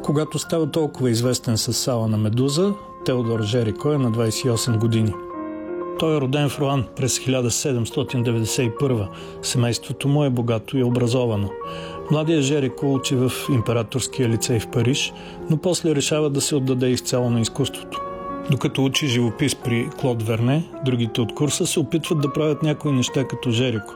Когато става толкова известен с Сала на Медуза, Теодор Жерико е на 28 години. Той е роден в Руан през 1791. Семейството му е богато и образовано. Младият Жерико учи в Императорския лицей в Париж, но после решава да се отдаде изцяло на изкуството. Докато учи живопис при Клод Верне, другите от курса се опитват да правят някои неща като Жерико.